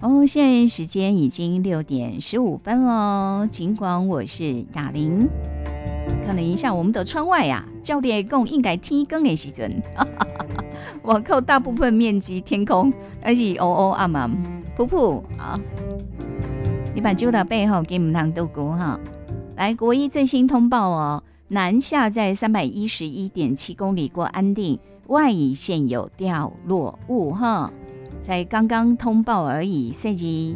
哦，现在时间已经6:15了。尽管我是雅玲，看了一下我们的窗外啊，照点讲应该天光的时阵，我靠，大部分面积天空，而且乌乌暗暗、噗噗啊。你把酒的背后给唔通都估哈。来，国一最新通报哦，南下在311.7公里过安定，外乙现有掉落物哈。才刚刚通报而已，设计。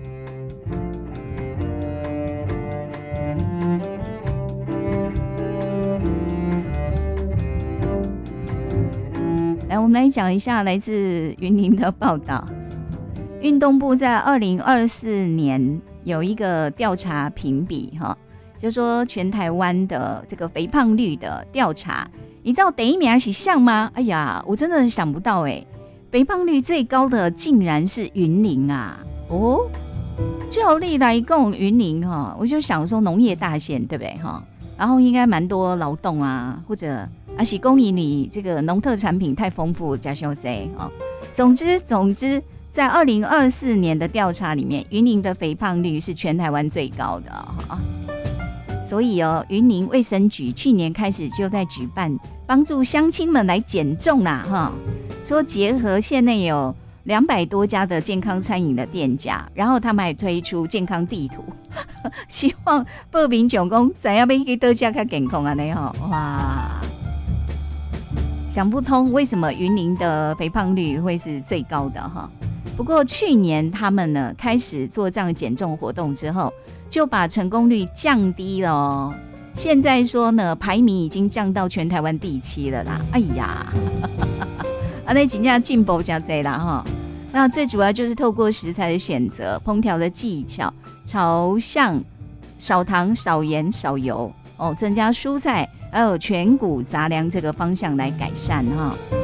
来，我们来讲一下来自云林的报道。运动部在2024年有一个调查评比，就说全台湾的这个肥胖率的调查，你知道第一名是像吗？哎呀，我真的想不到哎。肥胖率最高的竟然是云林啊！哦，照例来讲，云林哈，我就想说农业大县，对不对哈？然后应该蛮多劳动啊，或者是公里里这个农特产品太丰富，加修贼哈。总之，在2024年的调查里面，云林的肥胖率是全台湾最高的哈。所以哦，云林卫生局去年开始就在举办帮助乡亲们来减重啦哈。说结合县内有200多家的健康餐饮的店家，然后他们还推出健康地图，希望报名讲讲怎样要去多家较健康啊？哇，想不通为什么云林的肥胖率会是最高的哈。不过去年他们呢开始做这样减重活动之后，就把成功率降低了哦。现在说呢，排名已经降到全台湾第7了啦。哎呀！那真的进步很多啦哈。那最主要就是透过食材的选择、烹调的技巧，朝向少糖、少盐、少油哦，增加蔬菜还有全谷杂粮这个方向来改善哈。